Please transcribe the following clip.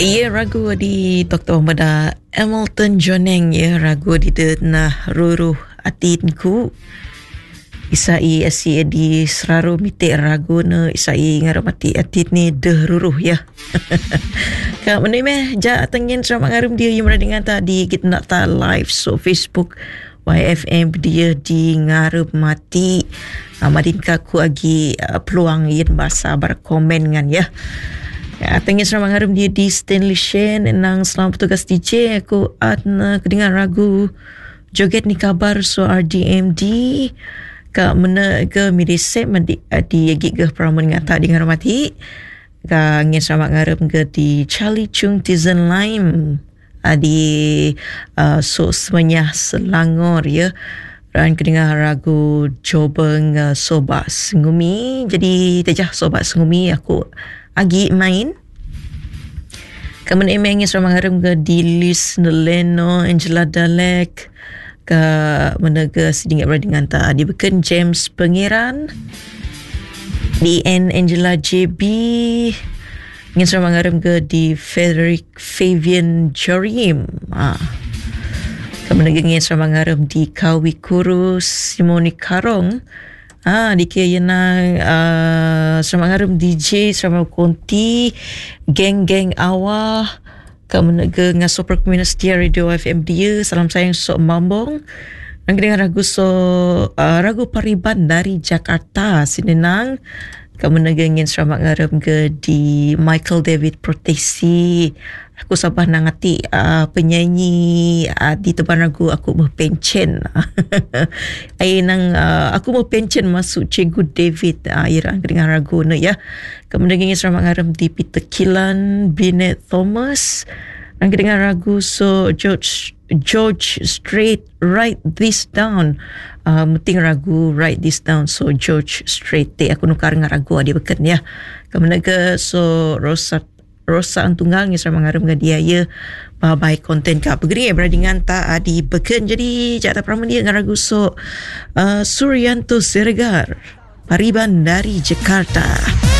Ia ragu di Dr. Muhammad Hamilton Joneng ya ragu di denah ruruh atinku isai asi di seraru mitik ragu ne isai ngaramati atit ni deh ruruh ya. Kak menimeh ja tengin sama ngarum dia yang dengan tadi kita nak ta live so Facebook YFM dia di ngarup mati Madin kaku agi peluang yin bahasa berkomen ngan ya. Tengah sama ngarum dia di Stanley Shen nang selamat petugas DJ aku adna kedengar ragu joget ni kabar so RDMD ka mena ke midisep di gig ke pramun ngata di ngarmati ka ngin sama ngarum ke di Charlie Chung Tizen Lime di so semuanya Selangor ya. Dan kedengar ragu Jobeng Sobat Sengumi. Jadi tejah Sobat Sengumi aku agi main. Kemudian emangnya sama ngarum ke di Liz Neleno, Angela Dalek, ke menega sedingit berdingan tak di beken James Pengiran, di Angela JB, ingin sama ngarum ke di Frederick Fabian Jorim. Kemudian ingin sama ngarum di Kawi Kurus, Simoni Karong. Di kaya nang sama ngarum DJ sama konti geng-geng awah kemudian ngaso perkomunitas dia Radio FM dia salam sayang sok mambong nang dengan ragu ragu Pariban dari Jakarta sinenang kemudian ingin sama ngarum ke di Michael David Protesi aku sabah nangati penyanyi di teban ragu aku mau pencen ai nang aku mau pencen masuk Cikgu David irang dengan ragu ne ya kemudian ingin sama ngarum di Peter Kilan Binet Thomas nang dengan ragu so George Strait write this down penting ragu write this down so George Strait aku nukar ngaragu dia beken ya kemudian ke so Rosa Antunggal ni sama ngarum ke dia ya baik konten ka pegeri beradingan tak di beken jadi jata pramun dia ngaragu so Suryanto Siregar Pariban dari Jakarta.